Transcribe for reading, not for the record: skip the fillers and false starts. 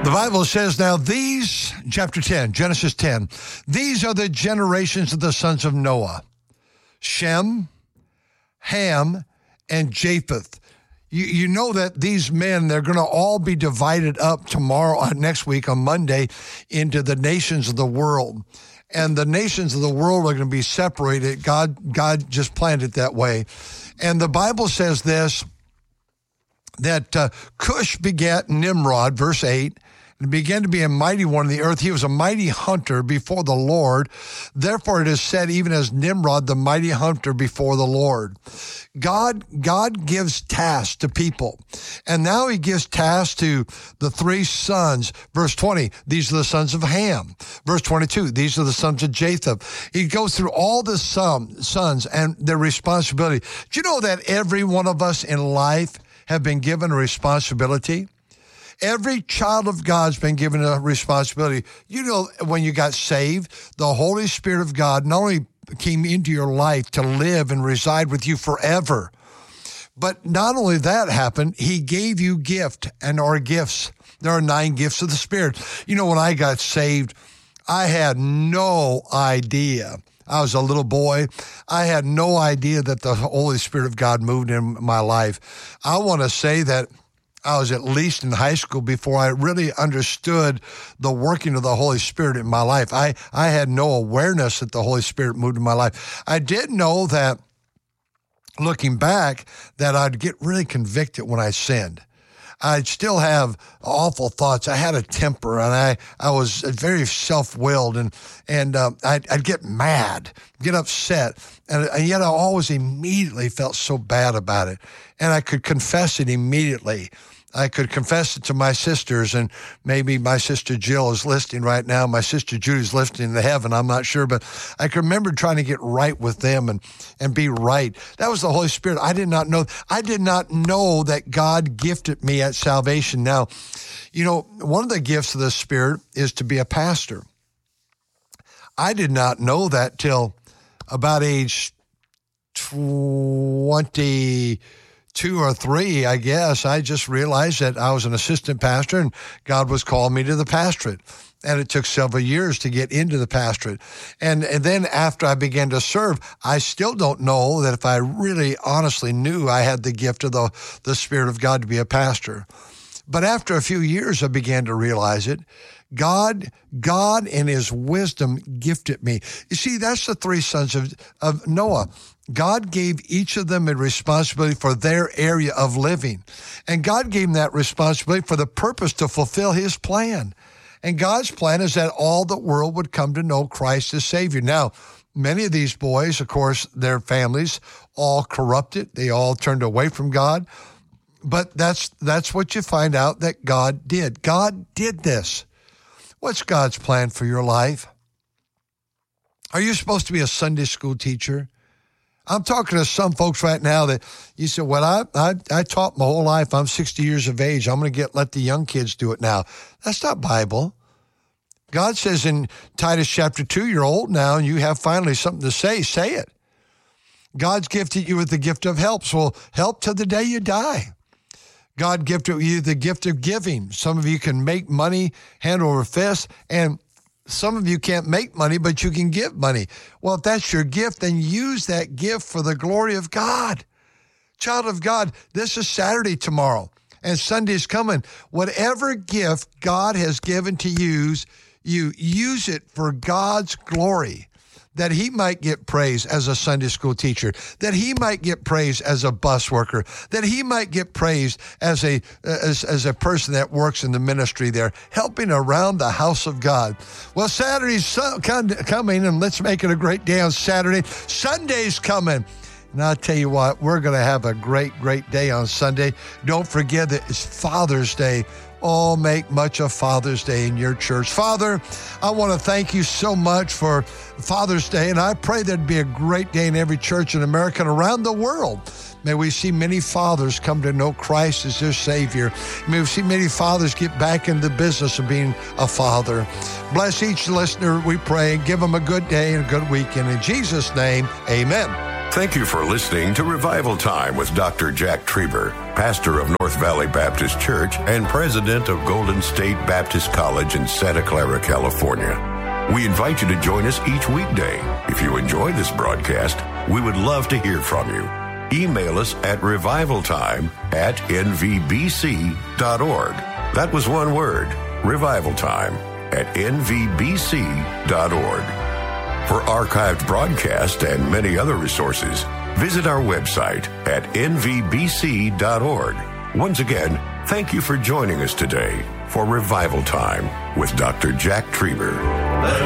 The Bible says now these, chapter 10, Genesis 10, these are the generations of the sons of Noah, Shem, Ham, and Japheth. You know that these men, they're going to all be divided up tomorrow, next week on Monday, into the nations of the world. And the nations of the world are going to be separated. God just planned it that way. And the Bible says this, that Cush begat Nimrod, verse 8, and began to be a mighty one in the earth. He was a mighty hunter before the Lord. Therefore it is said, even as Nimrod, the mighty hunter before the Lord. God gives tasks to people. And now he gives tasks to the three sons. Verse 20, these are the sons of Ham. Verse 22, these are the sons of Japheth. He goes through all the sons and their responsibility. Do you know that every one of us in life have been given a responsibility? Every child of God's been given a responsibility. You know, when you got saved, the Holy Spirit of God not only came into your life to live and reside with you forever, but not only that happened, he gave you gift or gifts. There are 9 gifts of the Spirit. You know, when I got saved, I had no idea. I was a little boy. I had no idea that the Holy Spirit of God moved in my life. I want to say that I was at least in high school before I really understood the working of the Holy Spirit in my life. I had no awareness that the Holy Spirit moved in my life. I did know that, looking back, that I'd get really convicted when I sinned. I'd still have awful thoughts. I had a temper, and I was very self-willed, and I'd get mad, get upset, and yet I always immediately felt so bad about it, and I could confess it immediately. I could confess it to my sisters, and maybe my sister Jill is listening right now. My sister Judy's listening to heaven. I'm not sure, but I can remember trying to get right with them and be right. That was the Holy Spirit. I did not know that God gifted me at salvation. Now, you know, one of the gifts of the Spirit is to be a pastor. I did not know that till about age 22 or 3, I guess. I just realized that I was an assistant pastor and God was calling me to the pastorate. And it took several years to get into the pastorate. And then after I began to serve, I still don't know that if I really honestly knew I had the gift of the Spirit of God to be a pastor. But after a few years, I began to realize it. God in his wisdom gifted me. You see, that's the 3 sons of Noah. God gave each of them a responsibility for their area of living. And God gave them that responsibility for the purpose to fulfill his plan. And God's plan is that all the world would come to know Christ as Savior. Now, many of these boys, of course, their families all corrupted. They all turned away from God. But that's what you find out that God did. God did this. What's God's plan for your life? Are you supposed to be a Sunday school teacher? I'm talking to some folks right now that you said, well, I taught my whole life. I'm 60 years of age. I'm going to let the young kids do it now. That's not Bible. God says in Titus chapter 2, you're old now and you have finally something to say. Say it. God's gifted you with the gift of help. So help till the day you die. God gifted you the gift of giving. Some of you can make money hand over fist, and some of you can't make money, but you can give money. Well, if that's your gift, then use that gift for the glory of God. Child of God, this is Saturday tomorrow, and Sunday's coming. Whatever gift God has given to you use it for God's glory, that he might get praise as a Sunday school teacher, that he might get praise as a bus worker, that he might get praised as a person that works in the ministry there, helping around the house of God. Well, Saturday's coming, and let's make it a great day on Saturday. Sunday's coming. And I'll tell you what, we're going to have a great, great day on Sunday. Don't forget that it's Father's Day. Oh, make much of Father's Day in your church. Father, I want to thank you so much for Father's Day, and I pray there'd be a great day in every church in America and around the world. May we see many fathers come to know Christ as their Savior. May we see many fathers get back in the business of being a father. Bless each listener, we pray. Give them a good day and a good weekend. In Jesus' name, amen. Thank you for listening to Revival Time with Dr. Jack Trieber, pastor of North Valley Baptist Church and president of Golden State Baptist College in Santa Clara, California. We invite you to join us each weekday. If you enjoy this broadcast, we would love to hear from you. Email us at revivaltime@nvbc.org. That was one word, revivaltime@nvbc.org. For archived broadcasts and many other resources, visit our website at nvbc.org. Once again, thank you for joining us today for Revival Time with Dr. Jack Trieber.